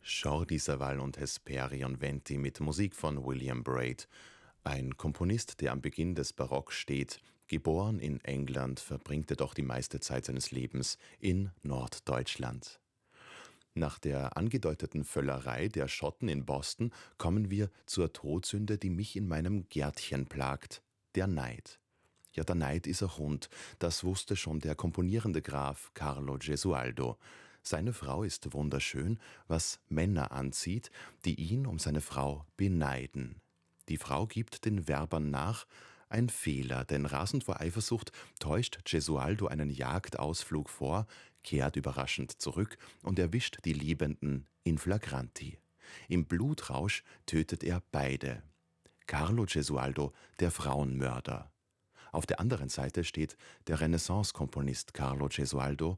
Jordi Savall und Hesperion Venti mit Musik von William Braid. Ein Komponist, der am Beginn des Barock steht. Geboren in England, verbringt er doch die meiste Zeit seines Lebens in Norddeutschland. Nach der angedeuteten Völlerei der Schotten in Boston kommen wir zur Todsünde, die mich in meinem Gärtchen plagt: der Neid. Ja, der Neid ist ein Hund, das wusste schon der komponierende Graf Carlo Gesualdo. Seine Frau ist wunderschön, was Männer anzieht, die ihn um seine Frau beneiden. Die Frau gibt den Werbern nach, ein Fehler, denn rasend vor Eifersucht täuscht Gesualdo einen Jagdausflug vor, kehrt überraschend zurück und erwischt die Liebenden in flagranti. Im Blutrausch tötet er beide. Carlo Gesualdo, der Frauenmörder. Auf der anderen Seite steht der Renaissance-Komponist Carlo Gesualdo,